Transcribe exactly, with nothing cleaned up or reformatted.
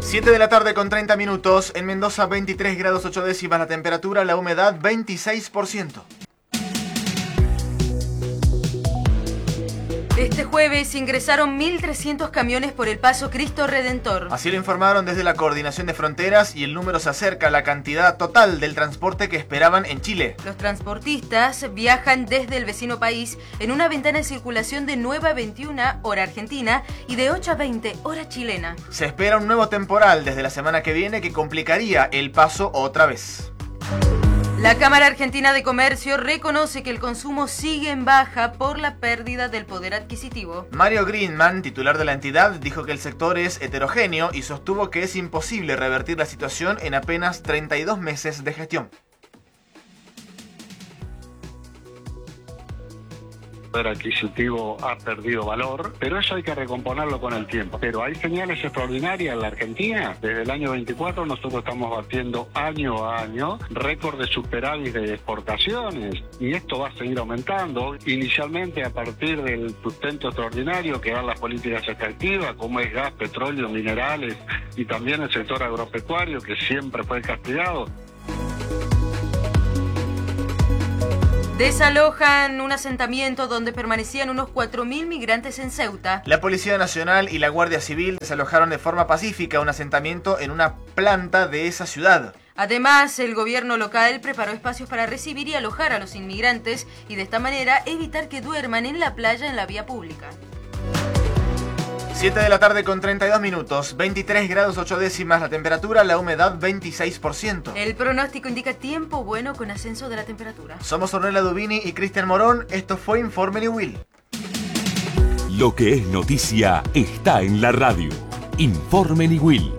siete de la tarde con treinta minutos. En Mendoza veintitrés grados ocho décimas la temperatura, la humedad veintiséis por ciento. Este jueves ingresaron mil trescientos camiones por el paso Cristo Redentor. Así lo informaron desde la Coordinación de Fronteras y el número se acerca a la cantidad total del transporte que esperaban en Chile. Los transportistas viajan desde el vecino país en una ventana de circulación de nueve a veintiuna hora argentina y de ocho a veinte hora chilena. Se espera un nuevo temporal desde la semana que viene que complicaría el paso otra vez. La Cámara Argentina de Comercio reconoce que el consumo sigue en baja por la pérdida del poder adquisitivo. Mario Greenman, titular de la entidad, dijo que el sector es heterogéneo y sostuvo que es imposible revertir la situación en apenas treinta y dos meses de gestión. El poder adquisitivo ha perdido valor, pero eso hay que recomponerlo con el tiempo. Pero hay señales extraordinarias en la Argentina. Desde el año veinticuatro nosotros estamos batiendo año a año récord de superávit de exportaciones y esto va a seguir aumentando. Inicialmente a partir del sustento extraordinario que dan las políticas extractivas, como es gas, petróleo, minerales y también el sector agropecuario que siempre fue castigado. Desalojan un asentamiento donde permanecían unos cuatro mil migrantes en Ceuta. La Policía Nacional y la Guardia Civil desalojaron de forma pacífica un asentamiento en una planta de esa ciudad. Además, el gobierno local preparó espacios para recibir y alojar a los inmigrantes y de esta manera evitar que duerman en la playa en la vía pública. siete de la tarde con treinta y dos minutos, veintitrés grados ocho décimas la temperatura, la humedad veintiséis por ciento. El pronóstico indica tiempo bueno con ascenso de la temperatura. Somos Ornella Dubini y Cristian Morón, esto fue Informe Niwil. Lo que es noticia está en la radio. Informe Niwil.